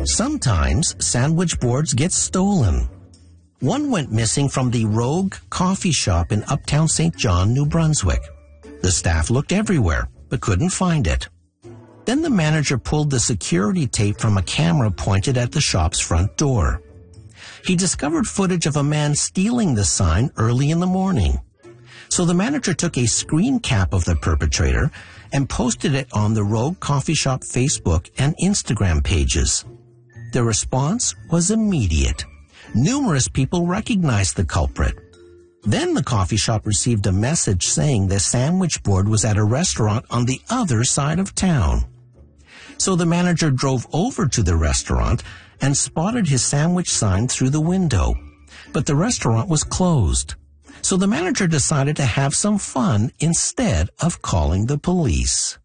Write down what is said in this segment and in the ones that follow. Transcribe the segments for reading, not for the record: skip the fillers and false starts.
Sometimes sandwich boards get stolen. One went missing from the Rogue Coffee Shop in Uptown St. John, New Brunswick. The staff looked everywhere, but couldn't find it. Then the manager pulled the security tape from a camera pointed at the shop's front door. He discovered footage of a man stealing the sign early in the morning. So the manager took a screen cap of the perpetrator and posted it on the Rogue Coffee Shop Facebook and Instagram pages. The response was immediate. Numerous people recognized the culprit. Then the coffee shop received a message saying the sandwich board was at a restaurant on the other side of town. So the manager drove over to the restaurant and spotted his sandwich sign through the window. But the restaurant was closed. So the manager decided to have some fun instead of calling the police.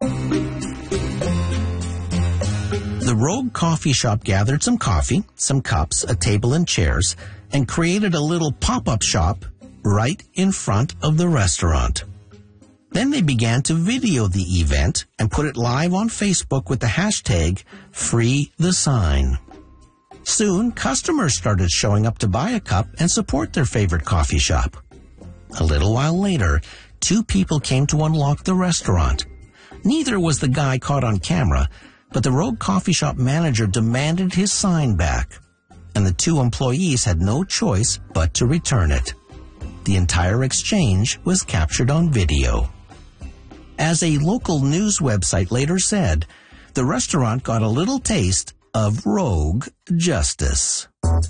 The Rogue Coffee Shop gathered some coffee, some cups, a table and chairs, and created a little pop-up shop right in front of the restaurant. Then they began to video the event and put it live on Facebook with the hashtag #FreeTheSign. Soon, customers started showing up to buy a cup and support their favorite coffee shop. A little while later, 2 people came to unlock the restaurant. Neither was the guy caught on camera, but the Rogue Coffee Shop manager demanded his sign back, and the 2 employees had no choice but to return it. The entire exchange was captured on video. As a local news website later said, the restaurant got a little taste of rogue justice.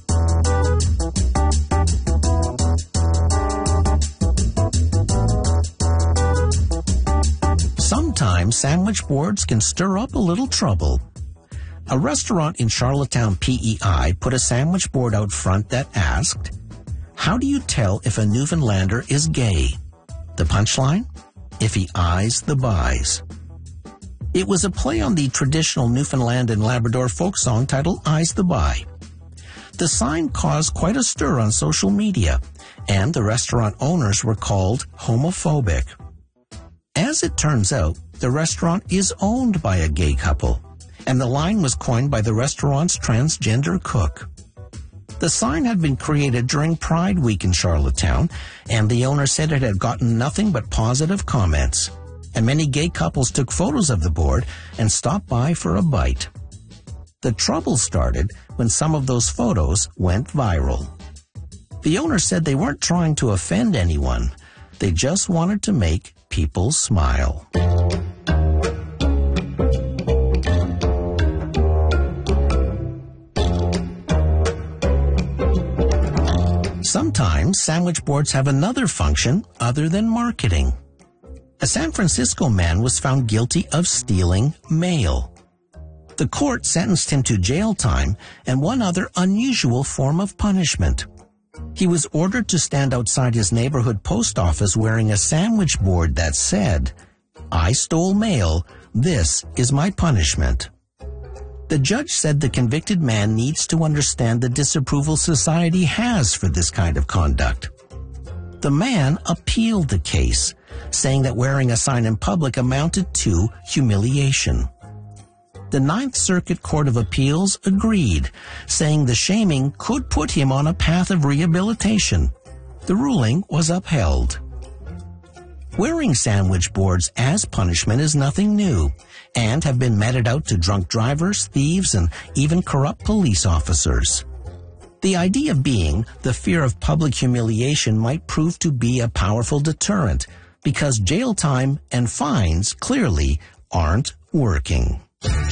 Sometimes sandwich boards can stir up a little trouble. A restaurant in Charlottetown, PEI, put a sandwich board out front that asked, "How do you tell if a Newfoundlander is gay?" The punchline? If he eyes the buys. It was a play on the traditional Newfoundland and Labrador folk song titled Eyes the Buy. The sign caused quite a stir on social media, and the restaurant owners were called homophobic. As it turns out, the restaurant is owned by a gay couple, and the line was coined by the restaurant's transgender cook. The sign had been created during Pride Week in Charlottetown, and the owner said it had gotten nothing but positive comments. And many gay couples took photos of the board and stopped by for a bite. The trouble started when some of those photos went viral. The owner said they weren't trying to offend anyone. They just wanted to make people smile. Sometimes sandwich boards have another function other than marketing. A San Francisco man was found guilty of stealing mail. The court sentenced him to jail time and one other unusual form of punishment. He was ordered to stand outside his neighborhood post office wearing a sandwich board that said, "I stole mail. This is my punishment." The judge said the convicted man needs to understand the disapproval society has for this kind of conduct. The man appealed the case, saying that wearing a sign in public amounted to humiliation. The Ninth Circuit Court of Appeals agreed, saying the shaming could put him on a path of rehabilitation. The ruling was upheld. Wearing sandwich boards as punishment is nothing new, and have been meted out to drunk drivers, thieves, and even corrupt police officers. The idea being the fear of public humiliation might prove to be a powerful deterrent, because jail time and fines clearly aren't working.